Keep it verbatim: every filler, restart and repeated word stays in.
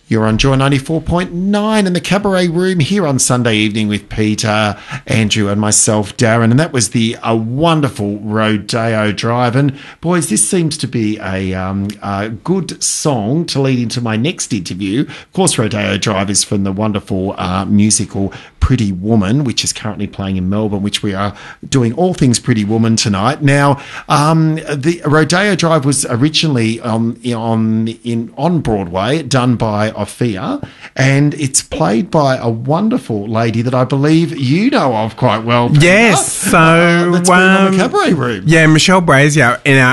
You're on Joy ninety-four point nine in the Cabaret Room here on Sunday evening with Peter, Andrew and myself, Darren. And that was the a wonderful Rodeo Drive. And boys, this seems to be a, um, a good song to lead into my next interview. Of course, Rodeo Drive is from the wonderful uh, musical Pretty Woman, which is currently playing in Melbourne, which we are doing all things Pretty Woman tonight. Now, um, the Rodeo Drive was originally on, on, in, on Broadway, done by Ophea, and it's played by a wonderful lady that I believe you know of quite well, Peter. Yes, so uh, that's been um, on the Cabaret Room. Yeah, Michelle Brazier in our